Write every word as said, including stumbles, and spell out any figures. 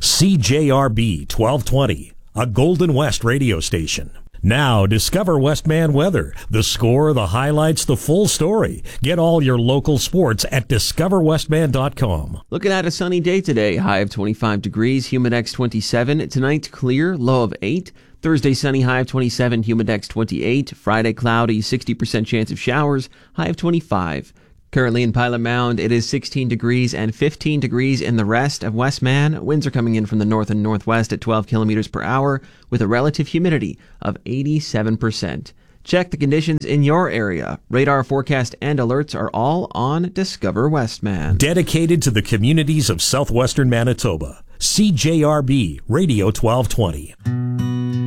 C J R B twelve twenty, a Golden West radio station. Now, discover Westman weather. The score, the highlights, the full story. Get all your local sports at discover westman dot com. Looking at a sunny day today, high of twenty-five degrees, Humidex twenty-seven. Tonight, clear, low of eight. Thursday, sunny, high of twenty-seven, Humidex twenty-eight. Friday, cloudy, sixty percent chance of showers, high of twenty-five. Currently in Pilot Mound, it is sixteen degrees and fifteen degrees in the rest of Westman. Winds are coming in from the north and northwest at twelve kilometers per hour with a relative humidity of eighty-seven percent. Check the conditions in your area. Radar forecast and alerts are all on Discover Westman. Dedicated to the communities of southwestern Manitoba. C J R B Radio twelve twenty.